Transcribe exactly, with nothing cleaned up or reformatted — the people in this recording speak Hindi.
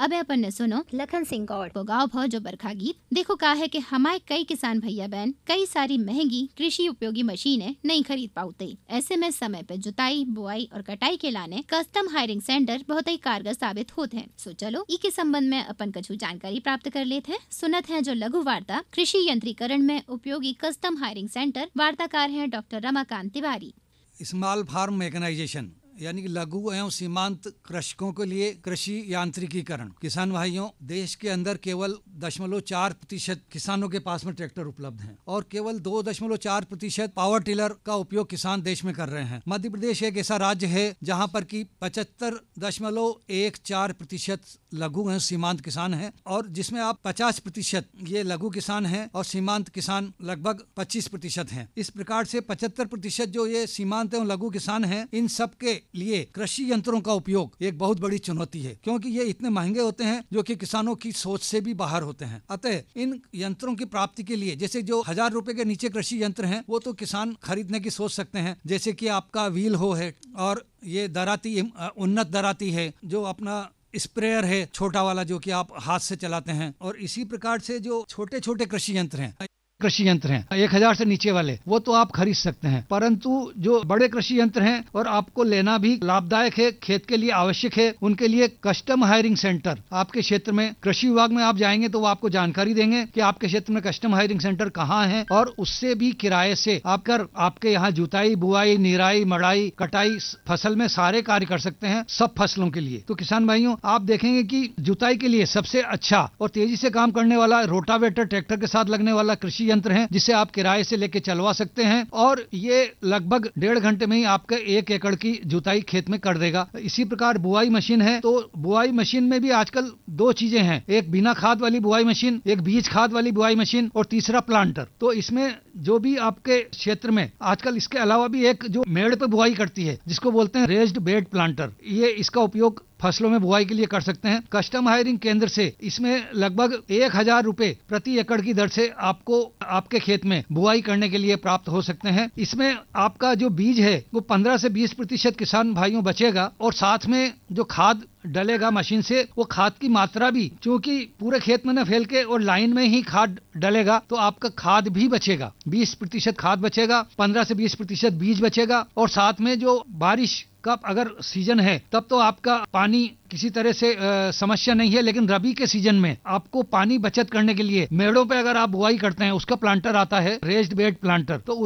अब अपन ने सुनो लखन सिंह गौड़ को गाँव भो जो बरखा गीत। देखो का है कि हमारे कई किसान भैया बहन कई सारी महंगी कृषि उपयोगी मशीनें नहीं खरीद पाते। ऐसे में समय पे जुताई बुआई और कटाई के लाने कस्टम हायरिंग सेंटर बहुत ही कारगर साबित होते हैं। सो चलो ई के संबंध में अपन कछु जानकारी प्राप्त कर लेते हैं। सुनत है जो लघु वार्ता कृषि यंत्रीकरण में उपयोगी कस्टम हायरिंग सेंटर। वार्ताकार है doctor Ramakant Tiwari. Small farm mechanisation यानी कि लघु एवं सीमांत कृषकों के लिए कृषि यांत्रिकीकरण। किसान भाइयों, देश के अंदर केवल दशमलव चार प्रतिशत किसानों के पास में ट्रैक्टर उपलब्ध हैं और केवल दो दशमलव चार प्रतिशत पावर टिलर का उपयोग किसान देश में कर रहे हैं। मध्य प्रदेश एक ऐसा राज्य है जहां पर कि पचहत्तर दशमलव एक चार प्रतिशत लघु एवं सीमांत किसान हैं और जिसमें आप पचास प्रतिशत ये लघु किसान हैं और सीमांत किसान लगभग पच्चीस प्रतिशत हैं। इस प्रकार से पचहत्तर प्रतिशत जो ये सीमांत एवं लघु किसान हैं, इन सब के लिए कृषि यंत्रों का उपयोग एक बहुत बड़ी चुनौती है, क्योंकि ये इतने महंगे होते हैं जो कि किसानों की सोच से भी बाहर होते हैं। अतः इन यंत्रों की प्राप्ति के लिए, जैसे जो हजार रुपए के नीचे कृषि यंत्र हैं वो तो किसान खरीदने की सोच सकते हैं, जैसे कि आपका व्हील हो है और ये दराती उन्नत दराती है, जो अपना स्प्रेयर है छोटा वाला जो कि आप हाथ से चलाते हैं, और इसी प्रकार से जो छोटे छोटे कृषि यंत्र हैं कृषि यंत्र हैं एक हजार से नीचे वाले, वो तो आप खरीद सकते हैं। परंतु जो बड़े कृषि यंत्र हैं और आपको लेना भी लाभदायक है, खेत के लिए आवश्यक है, उनके लिए कस्टम हायरिंग सेंटर आपके क्षेत्र में कृषि विभाग में आप जाएंगे तो वो आपको जानकारी देंगे कि आपके क्षेत्र में कस्टम हायरिंग सेंटर कहाँ है, और उससे भी किराए से आपकर आपके यहाँ जुताई बुआई निराई मड़ाई कटाई फसल में सारे कार्य कर सकते हैं, सब फसलों के लिए। तो किसान भाइयों, आप देखेंगे कि जुताई के लिए सबसे अच्छा और तेजी से काम करने वाला रोटावेटर ट्रैक्टर के साथ लगने वाला कृषि यंत्र है, जिसे आप किराए से लेके चलवा सकते हैं और ये लगभग डेढ़ घंटे में ही आपके एक एकड़ की जुताई खेत में कर देगा। इसी प्रकार बुआई मशीन है, तो बुआई मशीन में भी आजकल दो चीजें हैं, एक बिना खाद वाली बुआई मशीन, एक बीज खाद वाली बुआई मशीन और तीसरा प्लांटर। तो इसमें जो भी आपके क्षेत्र में आजकल इसके अलावा भी एक जो मेड़ पे बुआई करती है जिसको बोलते हैं रेज्ड बेड प्लांटर, ये इसका उपयोग फसलों में बुआई के लिए कर सकते हैं। कस्टम हायरिंग केंद्र से इसमें लगभग एक हजार रुपए प्रति एकड़ की दर से आपको आपके खेत में बुआई करने के लिए प्राप्त हो सकते हैं। इसमें आपका जो बीज है वो पंद्रह से बीस प्रतिशत किसान भाइयों बचेगा और साथ में जो खाद डलेगा मशीन से, वो खाद की मात्रा भी, क्योंकि पूरे खेत में न फैल के और लाइन में ही खाद डलेगा, तो आपका खाद भी बचेगा, बीस प्रतिशत खाद बचेगा, पंद्रह से बीस प्रतिशत बीज बचेगा, और साथ में जो बारिश का अगर सीजन है तब तो आपका पानी किसी तरह से आ, समस्या नहीं है, लेकिन रबी के सीजन में आपको पानी बचत करने के लिए मेड़ों पे अगर आप बुआई करते हैं, उसका प्लांटर आता है रेज्ड बेड प्लांटर, तो